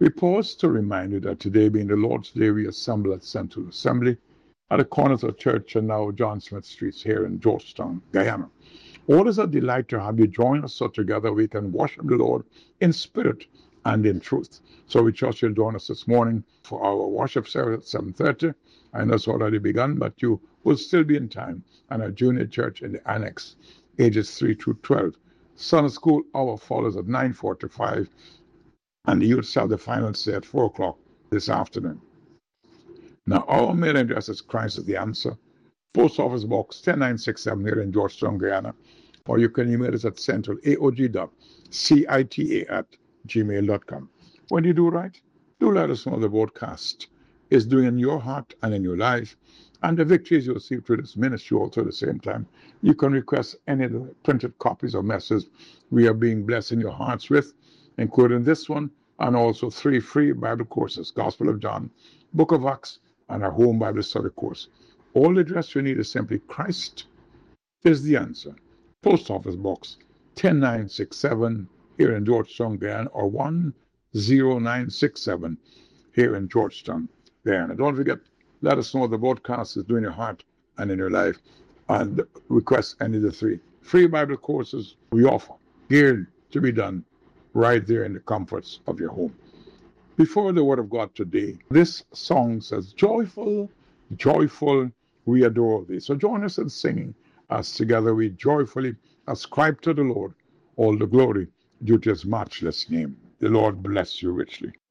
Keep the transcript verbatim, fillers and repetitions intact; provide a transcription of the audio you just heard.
We pause to remind you that today being the Lord's Day, we assemble at Central Assembly at the corners of Church and now John Smith Streets here in Georgetown, Guyana. All is a delight to have you join us so together we can worship the Lord in spirit and in truth. So we trust you'll join us this morning for our worship service at seven thirty. I know it's already begun, but you will still be in time. And our junior church in the annex, ages three through twelve. Sunday school hour follows at nine forty-five, and the youth have the final say at four o'clock this afternoon. Now, our mail address is Christ is the Answer, Post Office Box ten nine six seven here in Georgetown, Guyana, or you can email us at central a o g dot cita at gmail dot com. When you do right, do let us know the broadcast is doing in your heart and in your life, and the victories you receive through this ministry also at the same time. You can request any of the printed copies or messages we are being blessed in your hearts with, including this one, and also three free Bible courses, Gospel of John, Book of Acts, and our home Bible study course. All the address you need is simply Christ is the Answer, Post Office Box ten nine six seven here in Georgetown, Guyana, or one zero nine six seven here in Georgetown, Guyana. Don't forget, let us know the broadcast is doing your heart and in your life, and request any of the three free Bible courses we offer, geared to be done right there in the comforts of your home. Before the Word of God today, this song says, joyful, joyful, we adore thee. So join us in singing as together we joyfully ascribe to the Lord all the glory due to his matchless name. The Lord bless you richly.